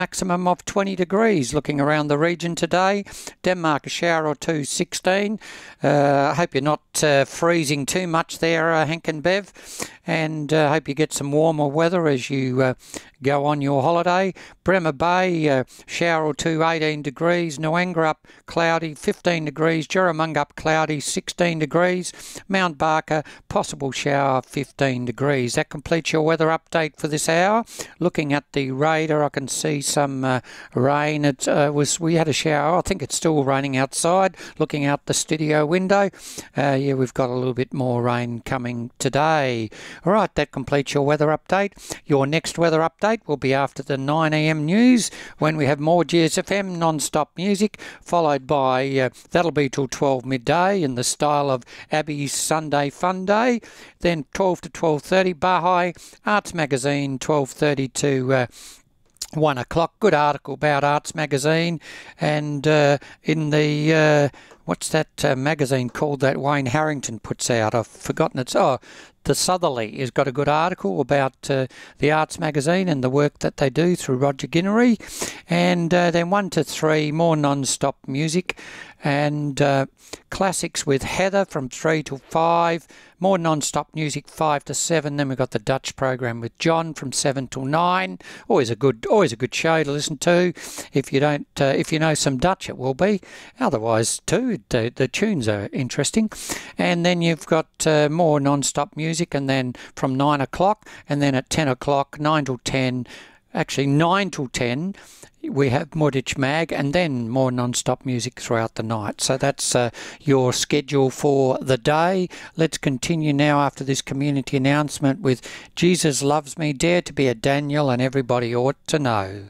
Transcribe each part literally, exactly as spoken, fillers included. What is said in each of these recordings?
maximum of twenty degrees. Looking around the region today, Denmark a shower or two, sixteen. Uh, I hope you're not uh, freezing too much there, uh, Hank and Bev, and I uh, hope you get some warmer weather as you uh, go on your holiday. Bremer Bay, uh, shower or two, eighteen degrees. Noanga up cloudy, fifteen degrees. Jerramunga up cloudy, sixteen degrees. Mount Barker, possible shower, fifteen degrees. That completes your weather update for this hour. Looking at the radar, I can see some uh, rain. It uh, was we had a shower. I think it's still raining outside. Looking out the studio window, uh, yeah, we've got a little bit more rain coming today. All right, that completes your weather update. Your next weather update will be after the nine a m news, when we have more G S F M non-stop music, followed by uh, that'll be till twelve midday in the style of Abby's Sunday Fun Day. Then twelve to twelve thirty, Baha'i Arts Magazine, twelve thirty to uh, one o'clock. Good article about Arts Magazine, and uh, in the uh, what's that uh, magazine called that Wayne Harrington puts out? I've forgotten it's oh the Southerly has got a good article about uh, the Arts Magazine and the work that they do through Roger Guinery. And uh, then one to three, more non-stop music, and uh, classics with Heather from three till five, more non-stop music five to seven. Then we've got the Dutch program with John from seven till nine. Always a good, always a good show to listen to. If you don't, uh, if you know some Dutch, it will be. Otherwise, too, the, the tunes are interesting. And then you've got uh, more non-stop music, and then from nine o'clock, and then at ten o'clock, nine till ten. Actually, nine till ten, we have Moorditch Mag, and then more non-stop music throughout the night. So that's uh, your schedule for the day. Let's continue now after this community announcement with Jesus Loves Me, Dare to be a Daniel, and Everybody Ought to Know.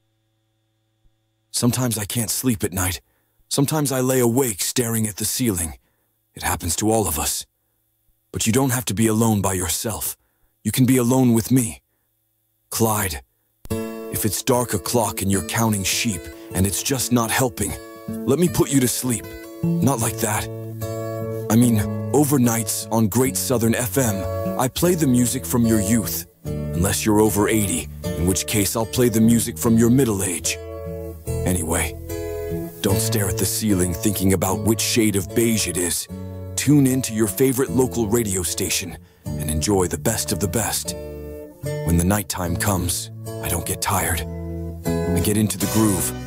Sometimes I can't sleep at night. Sometimes I lay awake staring at the ceiling. It happens to all of us. But you don't have to be alone by yourself. You can be alone with me. Clyde. If it's dark o'clock and you're counting sheep and it's just not helping, let me put you to sleep. Not like that. I mean, overnights on Great Southern F M, I play the music from your youth. Unless you're over eighty, in which case I'll play the music from your middle age. Anyway, don't stare at the ceiling thinking about which shade of beige it is. Tune in to your favorite local radio station and enjoy the best of the best. When the nighttime comes, I don't get tired. I get into the groove